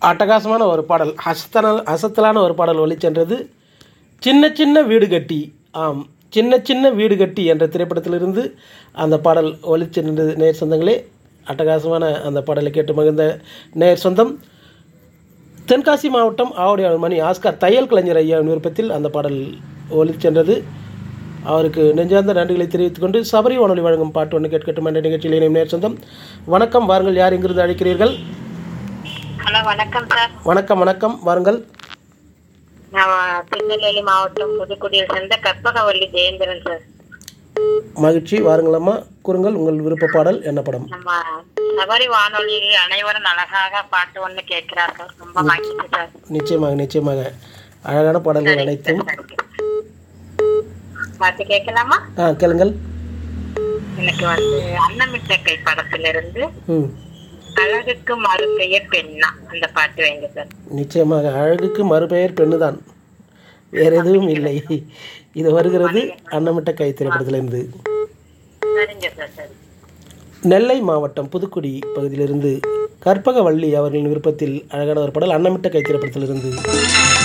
அட்டகாசமான ஒரு பாடல், அசத்தலான ஒரு பாடல் ஒலிச்சென்றது. சின்ன சின்ன வீடு கட்டி, ஆம், சின்ன சின்ன வீடு கட்டி என்ற திரைப்படத்திலிருந்து அந்த பாடல் ஒலிச்சென்றது. நேர் சொந்தங்களே, அட்டகாசமான அந்த பாடலை கேட்டு மகிழ்ந்த நேர் சொந்தம் தென்காசி மாவட்டம் ஆவடியார் மணி ஆஸ்கார் தையல் கலைஞர் ஐயாவின் விருப்பத்தில் அந்த பாடல் ஒலிச்சென்றது. அவருக்கு நெஞ்சார்ந்த நன்றிகளை தெரிவித்துக் கொண்டு சபரி வானொலி வழங்கும் பாட்டு ஒன்று கேட்கட்டும் என்ற நிகழ்ச்சியில் இணையும் நேர் சொந்தம். வணக்கம், வாருங்கள். யார் எங்கிருந்து அழைக்கிறீர்கள்? ஹலோ, வணக்கம் சார். வணக்கம் வணக்கம், வாருங்கள். நான் திருநெல்வேலி மாவட்டம் புதுக்குடியில் சேர்ந்த கற்பகவல்லி ஜெயேந்திரன் சார். மகிழ்ச்சி, வாருங்களம்மா. கூறுங்கள், உங்கள் விருப்ப பாடல் என்ன படம்? நம்ம சபரி வானொலியில் அனைவரும் அழகாக பாட்டு ஒன்று கேட்கிறார்கள். ரொம்ப மகிழ்ச்சி சார். நிச்சயமாக நிச்சயமாக, அழகான பாடல்கள் அனைத்தும். பாட்டு கேட்கலாமா? கேளுங்கள். எனக்கு அன்னமிட்ட கை படத்திலிருந்து அழகுக்கு மறுபெயர் பெண்ணா அந்த பாட்டு வைங்க சார். நிச்சயமாக, அழகுக்கு மறுபெயர் பெண்ணுதான், வேற எதுவும் இல்லை. இது வருகிறது அன்னமிட்ட கை திரைப்படத்திலிருந்து. சரிங்க சார், சரி. நெல்லை மாவட்டம் புதுக்குடி பகுதியிலிருந்து கற்பகவள்ளி அவர்களின் விருப்பத்தில் அழகான ஒரு பாடல் அன்னமிட்ட கை திரைப்படத்திலிருந்து.